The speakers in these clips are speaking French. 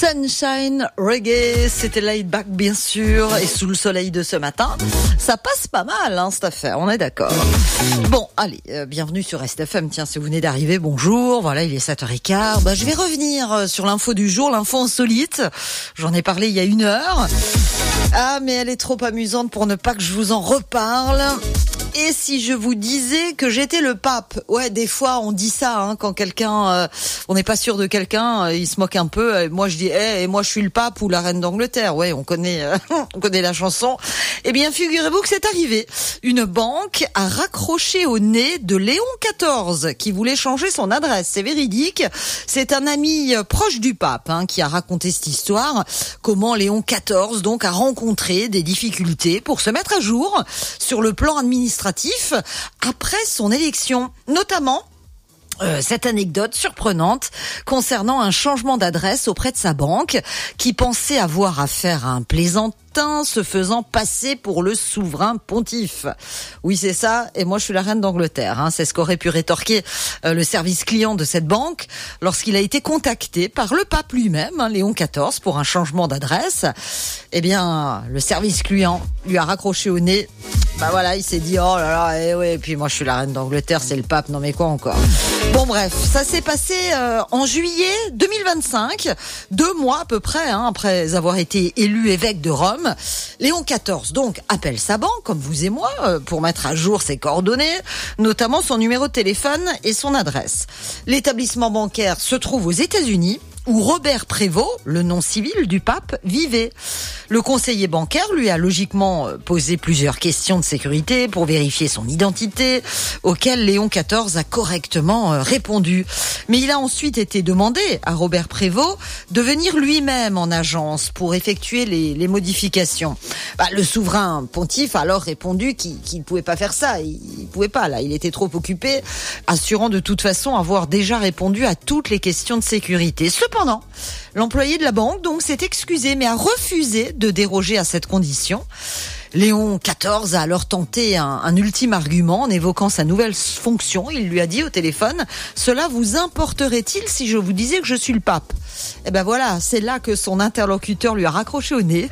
Sunshine Reggae, c'était laid back bien sûr, et sous le soleil de ce matin, ça passe pas mal cette affaire, on est d'accord. Bon, allez, bienvenue sur STFM, tiens, si vous venez d'arriver, bonjour, voilà, il est 7h15, je vais revenir sur l'info du jour, l'info insolite, j'en ai parlé il y a 1 heure, mais elle est trop amusante pour ne pas que je vous en reparle. Et si je vous disais que j'étais le pape? Ouais, des fois on dit ça quand quelqu'un, on n'est pas sûr de quelqu'un, il se moque un peu. Et moi je dis, et moi je suis le pape ou la reine d'Angleterre. Ouais, on connaît la chanson. Eh bien, figurez-vous que c'est arrivé. Une banque a raccroché au nez de Léon XIV qui voulait changer son adresse. C'est véridique. C'est un ami proche du pape qui a raconté cette histoire. Comment Léon XIV donc a rencontré des difficultés pour se mettre à jour sur le plan administratif après son élection, notamment cette anecdote surprenante concernant un changement d'adresse auprès de sa banque qui pensait avoir affaire à un plaisantin se faisant passer pour le souverain pontife. Oui, c'est ça, et moi je suis la reine d'Angleterre. C'est ce qu'aurait pu rétorquer le service client de cette banque lorsqu'il a été contacté par le pape lui-même, Léon XIV, pour un changement d'adresse. Eh bien, le service client lui a raccroché au nez. Voilà, il s'est dit, oh là là, et puis moi je suis la reine d'Angleterre, c'est le pape, non mais quoi encore. Bon bref, ça s'est passé en juillet 2025, 2 mois à peu près, après avoir été élu évêque de Rome. Léon XIV donc appelle sa banque, comme vous et moi, pour mettre à jour ses coordonnées, notamment son numéro de téléphone et son adresse. L'établissement bancaire se trouve aux États-Unis, où Robert Prévost, le nom civil du pape, vivait. Le conseiller bancaire lui a logiquement posé plusieurs questions de sécurité pour vérifier son identité, auxquelles Léon XIV a correctement répondu. Mais il a ensuite été demandé à Robert Prévost de venir lui-même en agence pour effectuer les modifications. Le souverain pontife a alors répondu qu'il ne pouvait pas faire ça. Il pouvait pas, là. Il était trop occupé, assurant de toute façon avoir déjà répondu à toutes les questions de sécurité. Cependant, l'employé de la banque donc s'est excusé mais a refusé de déroger à cette condition. Léon XIV a alors tenté un ultime argument en évoquant sa nouvelle fonction. Il lui a dit au téléphone, « Cela vous importerait-il si je vous disais que je suis le pape ?» Eh ben voilà, c'est là que son interlocuteur lui a raccroché au nez.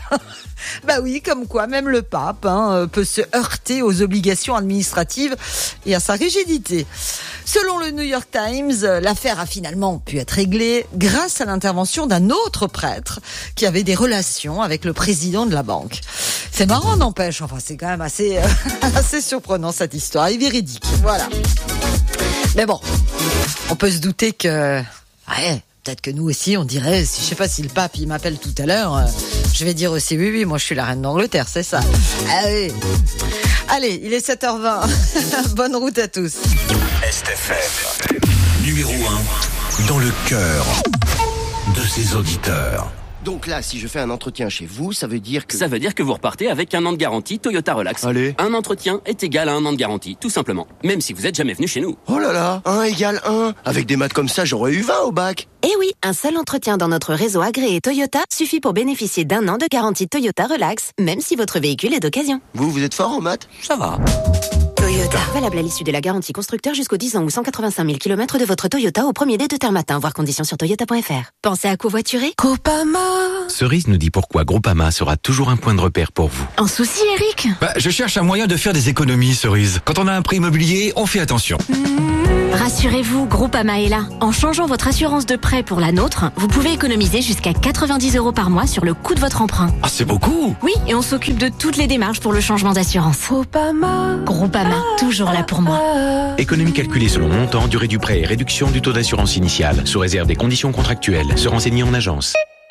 Oui, comme quoi même le pape peut se heurter aux obligations administratives et à sa rigidité. Selon le New York Times, l'affaire a finalement pu être réglée grâce à l'intervention d'un autre prêtre qui avait des relations avec le président de la banque. C'est marrant, n'empêche. Enfin, c'est quand même assez surprenant cette histoire et véridique. Voilà. Mais bon, on peut se douter que, peut-être que nous aussi, on dirait, je sais pas si le pape il m'appelle tout à l'heure, je vais dire aussi oui, moi je suis la reine d'Angleterre, c'est ça. Oui. Allez, il est 7h20. Bonne route à tous. STFM, numéro 1 dans le cœur de ses auditeurs. Donc là, si je fais un entretien chez vous, ça veut dire que... Ça veut dire que vous repartez avec 1 an de garantie Toyota Relax. Allez. Un entretien est égal à 1 an de garantie, tout simplement. Même si vous êtes jamais venu chez nous. Oh là là, 1 égale 1. Avec des maths comme ça, j'aurais eu 20 au bac. Eh oui, un seul entretien dans notre réseau agréé Toyota suffit pour bénéficier d'1 an de garantie Toyota Relax, même si votre véhicule est d'occasion. Vous êtes fort en maths? Ça va. Toyota. Valable à l'issue de la garantie constructeur jusqu'aux 10 ans ou 185 000 km de votre Toyota au premier dé de terme matin. Voir conditions sur toyota.fr. Pensez à covoiturer? Groupama. Cerise nous dit pourquoi Groupama sera toujours un point de repère pour vous. Un souci, Eric? Je cherche un moyen de faire des économies, Cerise. Quand on a un prêt immobilier, on fait attention. Rassurez-vous, Groupama est là. En changeant votre assurance de prêt pour la nôtre, vous pouvez économiser jusqu'à 90 € par mois sur le coût de votre emprunt. Ah, c'est beaucoup! Oui, et on s'occupe de toutes les démarches pour le changement d'assurance. Groupama, toujours là pour moi. Économie calculée selon montant, durée du prêt et réduction du taux d'assurance initiale, sous réserve des conditions contractuelles. Se renseigner en agence.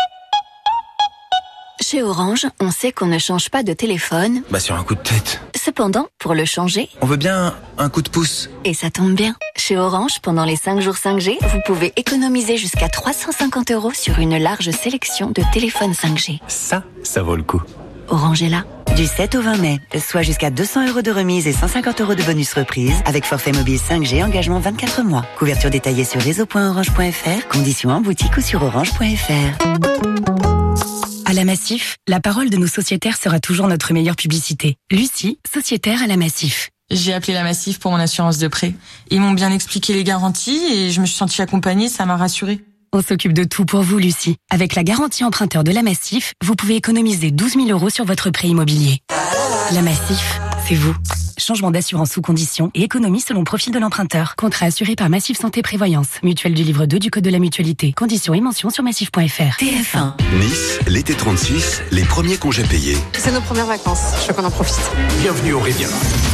Chez Orange, on sait qu'on ne change pas de téléphone. Sur un coup de tête. Cependant, pour le changer... On veut bien un coup de pouce. Et ça tombe bien. Chez Orange, pendant les 5 jours 5G, vous pouvez économiser jusqu'à 350 € sur une large sélection de téléphones 5G. Ça vaut le coup. Orange est là. Du 7 au 20 mai, soit jusqu'à 200 € de remise et 150 € de bonus reprise avec forfait mobile 5G engagement 24 mois. Couverture détaillée sur réseau.orange.fr, conditions en boutique ou sur orange.fr. À la Massif, la parole de nos sociétaires sera toujours notre meilleure publicité. Lucie, sociétaire à la Massif. J'ai appelé la Massif pour mon assurance de prêt. Ils m'ont bien expliqué les garanties et je me suis sentie accompagnée, ça m'a rassurée. On s'occupe de tout pour vous, Lucie. Avec la garantie emprunteur de la Massif, vous pouvez économiser 12 000 € sur votre prêt immobilier. La Massif, c'est vous. Changement d'assurance sous conditions et économie selon profil de l'emprunteur. Contrat assuré par Massif Santé Prévoyance. Mutuelle du livre 2 du Code de la Mutualité. Conditions et mentions sur massif.fr. TF1. Nice, l'été 36, les premiers congés payés. C'est nos premières vacances, je veux qu'on en profite. Bienvenue au Riviera.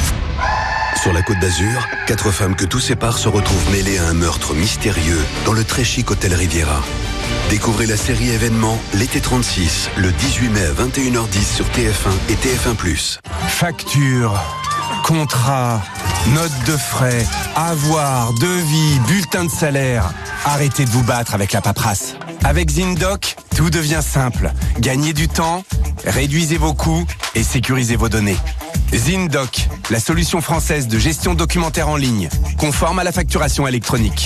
Sur la Côte d'Azur, 4 femmes que tout sépare se retrouvent mêlées à un meurtre mystérieux dans le très chic hôtel Riviera. Découvrez la série événement L'été 36, le 18 mai à 21h10 sur TF1 et TF1+. Facture, contrat, note de frais, avoir, devis, bulletin de salaire. Arrêtez de vous battre avec la paperasse. Avec Zindoc, tout devient simple. Gagnez du temps, réduisez vos coûts et sécurisez vos données. Zindoc, la solution française de gestion documentaire en ligne, conforme à la facturation électronique.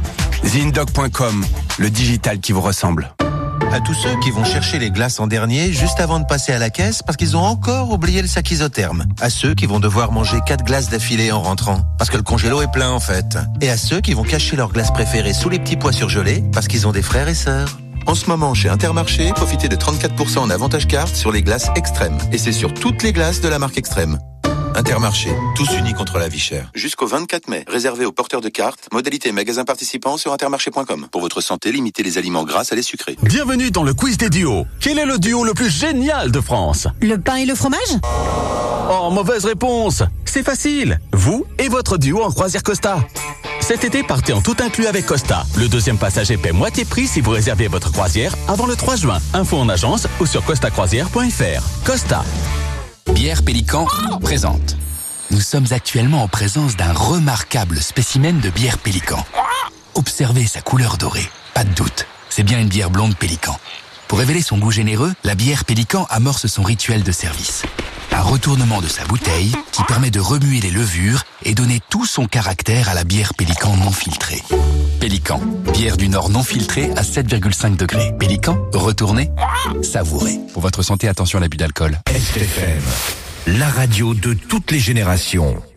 Zindoc.com, le digital qui vous ressemble. À tous ceux qui vont chercher les glaces en dernier juste avant de passer à la caisse parce qu'ils ont encore oublié le sac isotherme. À ceux qui vont devoir manger 4 glaces d'affilée en rentrant parce que le congélo est plein en fait. Et à ceux qui vont cacher leurs glaces préférées sous les petits pois surgelés parce qu'ils ont des frères et sœurs. En ce moment, chez Intermarché, profitez de 34% en avantage carte sur les glaces Extrême. Et c'est sur toutes les glaces de la marque Extrême. Intermarché, tous unis contre la vie chère. Jusqu'au 24 mai, réservé aux porteurs de cartes, modalité magasin participant sur intermarché.com. Pour votre santé, limitez les aliments gras à les sucrés. Bienvenue dans le quiz des duos. Quel est le duo le plus génial de France? Le pain et le fromage? Oh, mauvaise réponse. C'est facile. Vous et votre duo en croisière Costa. Cet été, partez en tout inclus avec Costa. Le deuxième passager paie moitié prix si vous réservez votre croisière avant le 3 juin. Info en agence ou sur costacroisière.fr. Costa. Bière Pélican présente. Nous sommes actuellement en présence d'un remarquable spécimen de bière Pélican. Observez sa couleur dorée. Pas de doute, c'est bien une bière blonde Pélican. Pour révéler son goût généreux, la bière Pélican amorce son rituel de service. Un retournement de sa bouteille qui permet de remuer les levures et donner tout son caractère à la bière Pélican non filtrée. Pélican, bière du Nord non filtrée à 7,5 degrés. Pélican, retournez, savourez. Pour votre santé, attention à l'abus d'alcool. STFM, la radio de toutes les générations.